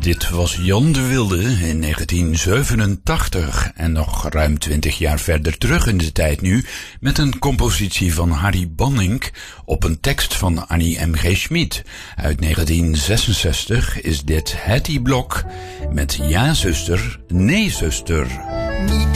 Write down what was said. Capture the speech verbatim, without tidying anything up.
Dit was Jan de Wilde in negentien zevenentachtig en nog ruim twintig jaar verder terug in de tijd nu met een compositie van Harry Bannink op een tekst van Annie M G Schmid. Uit negentien zesenzestig is dit Hattie Blok met Ja zuster, nee zuster. Niet